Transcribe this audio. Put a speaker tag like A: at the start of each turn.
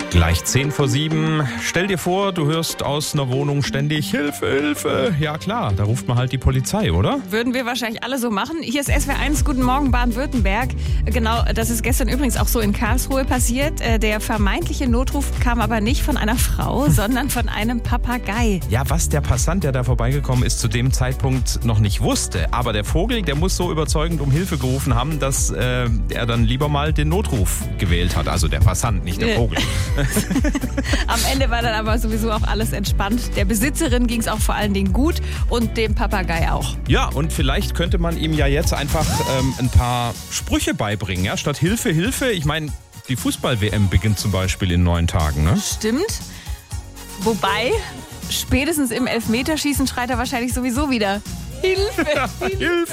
A: Gleich 7:10. Stell dir vor, du hörst aus einer Wohnung ständig Hilfe, Hilfe. Ja klar, da ruft man halt die Polizei, oder?
B: Würden wir wahrscheinlich alle so machen. Hier ist SWR1, Guten Morgen Baden-Württemberg. Genau, das ist gestern übrigens auch so in Karlsruhe passiert. Der vermeintliche Notruf kam aber nicht von einer Frau, sondern von einem Papagei.
A: Ja, was der Passant, der da vorbeigekommen ist, zu dem Zeitpunkt noch nicht wusste. Aber der Vogel, der muss so überzeugend um Hilfe gerufen haben, dass er dann lieber mal den Notruf gewählt hat. Also der Passant, nicht der Vogel.
B: Am Ende war dann aber sowieso auch alles entspannt. Der Besitzerin ging es auch vor allen Dingen gut und dem Papagei auch.
A: Ja, und vielleicht könnte man ihm ja jetzt einfach ein paar Sprüche beibringen. Ja? Statt Hilfe, Hilfe. Ich meine, die Fußball-WM beginnt zum Beispiel in 9 Tagen. Ne?
B: Stimmt. Wobei, spätestens im Elfmeterschießen schreit er wahrscheinlich sowieso wieder Hilfe, Hilfe.